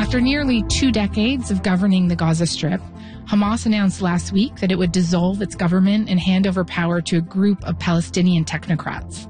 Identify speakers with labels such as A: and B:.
A: After nearly 2 decades of governing the Gaza Strip, Hamas announced last week that it would dissolve its government and hand over power to a group of Palestinian technocrats.